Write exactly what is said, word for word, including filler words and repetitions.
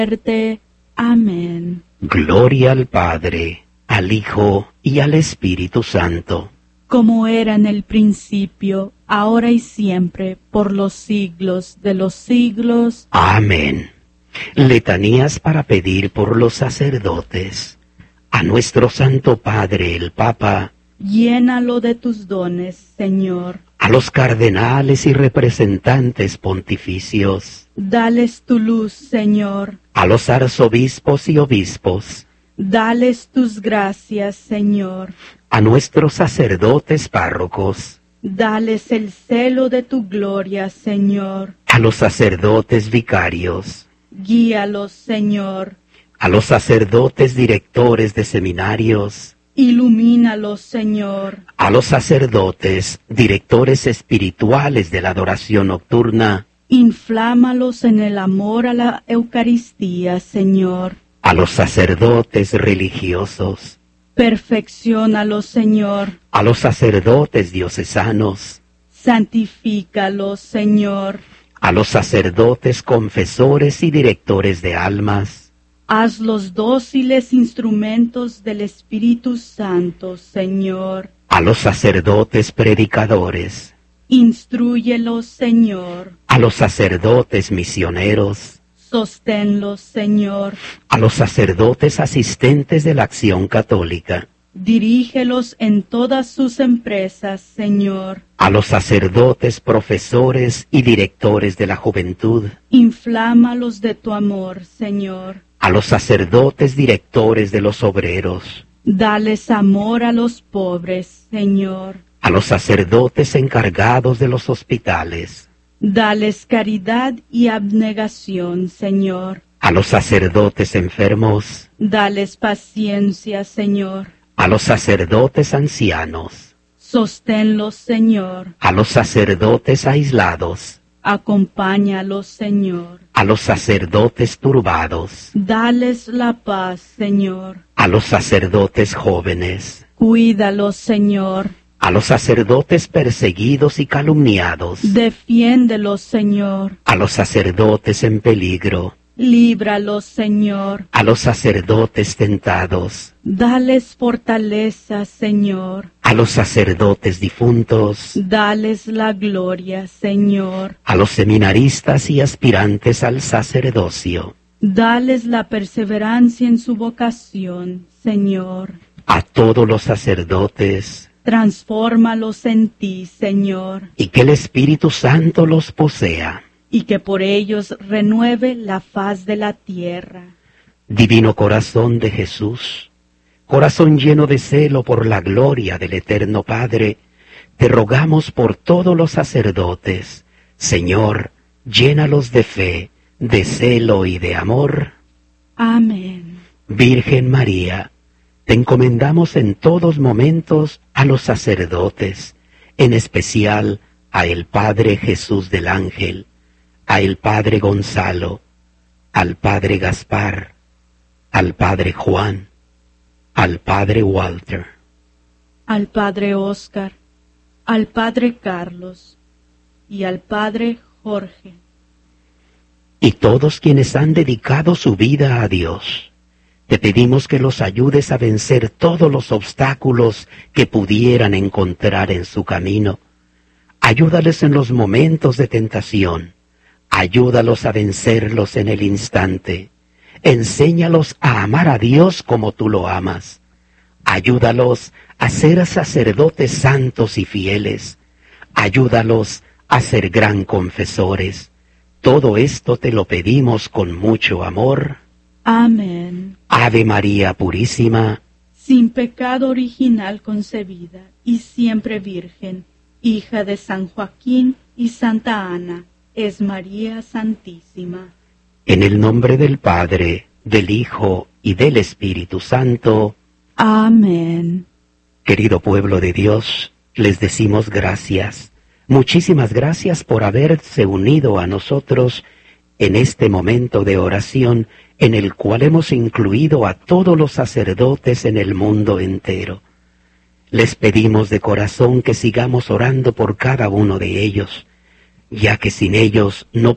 Amén. Gloria al Padre, al Hijo y al Espíritu Santo, como era en el principio, ahora y siempre, por los siglos de los siglos. Amén. Letanías para pedir por los sacerdotes. A nuestro Santo Padre el Papa, llénalo de tus dones, Señor. A los cardenales y representantes pontificios, dales tu luz, Señor. A los arzobispos y obispos, dales tus gracias, Señor. A nuestros sacerdotes párrocos, dales el celo de tu gloria, Señor. A los sacerdotes vicarios, guíalos, Señor. A los sacerdotes directores de seminarios, ilumínalos, Señor. A los sacerdotes directores espirituales de la adoración nocturna, inflámalos en el amor a la Eucaristía, Señor. A los sacerdotes religiosos, perfecciónalos, Señor. A los sacerdotes diocesanos, santifícalos, Señor. A los sacerdotes confesores y directores de almas, hazlos dóciles instrumentos del Espíritu Santo, Señor. A los sacerdotes predicadores, instrúyelos, Señor. A los sacerdotes misioneros, sosténlos, Señor. A los sacerdotes asistentes de la acción católica, dirígelos en todas sus empresas, Señor. A los sacerdotes profesores y directores de la juventud, inflámalos de tu amor, Señor. A los sacerdotes directores de los obreros, dales amor a los pobres, Señor. A los sacerdotes encargados de los hospitales, dales caridad y abnegación, Señor. A los sacerdotes enfermos, dales paciencia, Señor. A los sacerdotes ancianos, sosténlos, Señor. A los sacerdotes aislados, acompáñalos, Señor. A los sacerdotes turbados, dales la paz, Señor. A los sacerdotes jóvenes, cuídalos, Señor. A los sacerdotes perseguidos y calumniados, defiéndelos, Señor. A los sacerdotes en peligro, líbralos, Señor. A los sacerdotes tentados, dales fortaleza, Señor. A los sacerdotes difuntos, dales la gloria, Señor. A los seminaristas y aspirantes al sacerdocio, dales la perseverancia en su vocación, Señor. A todos los sacerdotes, transfórmalos en ti, Señor. Y que el Espíritu Santo los posea, y que por ellos renueve la faz de la tierra. Divino corazón de Jesús, corazón lleno de celo por la gloria del Eterno Padre, te rogamos por todos los sacerdotes. Señor, llénalos de fe, de celo y de amor. Amén. Virgen María, te encomendamos en todos momentos a los sacerdotes, en especial a el Padre Jesús del Ángel, a el Padre Gonzalo, al Padre Gaspar, al Padre Juan, al Padre Walter, al Padre Oscar, al Padre Carlos y al Padre Jorge. Y todos quienes han dedicado su vida a Dios, te pedimos que los ayudes a vencer todos los obstáculos que pudieran encontrar en su camino. Ayúdales en los momentos de tentación. Ayúdalos a vencerlos en el instante. Enséñalos a amar a Dios como tú lo amas. Ayúdalos a ser sacerdotes santos y fieles. Ayúdalos a ser gran confesores. Todo esto te lo pedimos con mucho amor. Amén. Ave María Purísima, sin pecado original concebida y siempre virgen, hija de San Joaquín y Santa Ana, es María Santísima. En el nombre del Padre, del Hijo y del Espíritu Santo. Amén. Querido pueblo de Dios, les decimos gracias. Muchísimas gracias por haberse unido a nosotros en este momento de oración en el cual hemos incluido a todos los sacerdotes en el mundo entero. Les pedimos de corazón que sigamos orando por cada uno de ellos, ya que sin ellos no